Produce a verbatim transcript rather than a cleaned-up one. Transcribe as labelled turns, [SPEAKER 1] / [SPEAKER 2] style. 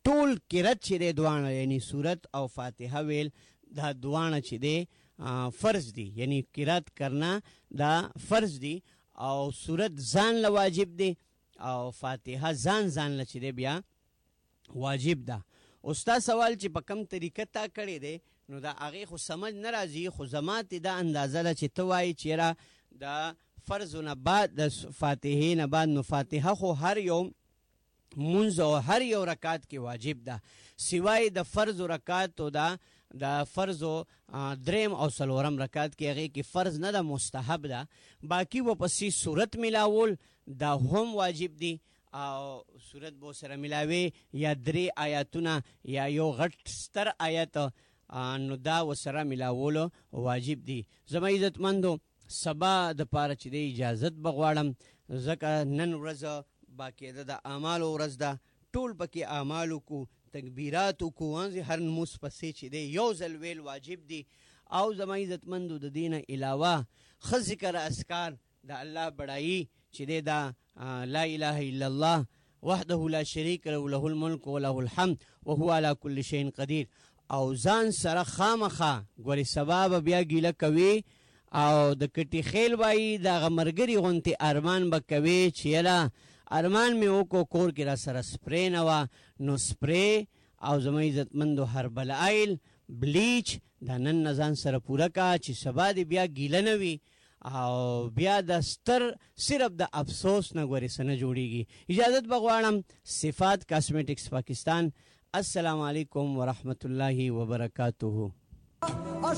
[SPEAKER 1] ټول قرات چې دی دواړه یعنی سورت او فاتحه ویل دا دواړه چې دی فرض دی، یعنی قرات کرنا دا فرض دی او سورت ځان له واجب دی او فاتحه ځان ځان له چې دی بیا واجب ده. اوستا سوال چې په کم طریقه تا کړی دی نو دا هغې خو سمجھ نه راځي، خو زما ته دا اندازه ده چې ته وایي چېره د فرضو نه بعد د فاتحې نه بعد نو فاتحه خو هر یو منځ او هر یو رکعت کې واجب ده، سوای د فرض رکعت او دا د فرضو دریم او څلورم رکعت کې هغې کې فرض نه ده، مستحب ده. باقي ورپسې صورت ملاول دا هم واجب دي او صورت به سره ملاوي یا درې آیاتونه یا یو غټ ستر آیت نو دا ورسره ملاولو واجب دي. زما عزتمندو سبا د پاره چې د اجازت بغواړم ځکه نن ورځ باقاعده د اعمالو ورځ ده، ټول پکې اعمالو کو تکبیرات کو هر نموز پسې چې دی یو ځل ویل واجب دي. او زما عزتمندو د دې نه علاوه ښه ذکر اذکار د الله بڑایي چې دی دا لا اله الا الله وحده لا شریک له له الملک وله الحمد وهو على كل شيء قدیر او ځان سره خامخا ګورې سبا به بیا ګیله کوي او د کټي خیل وایي دغه مرګري غونتې ارمان به کوي چې یله ارمان مې وکړو کور کې را سره سپری نه وه نو سپری او زما عزتمندو هربل آیل بلیچ دا نن نه ځان سره پوره کا چې سبا دې بیا ګیله نه وي او بیا د ستر صرف د افسوس نه ګورې څه نه جوړیږي. اجازت بغواړم. صفات کاسمیټکس پاکستان. السلام علیکم ورحمت الله وبرکاتہ.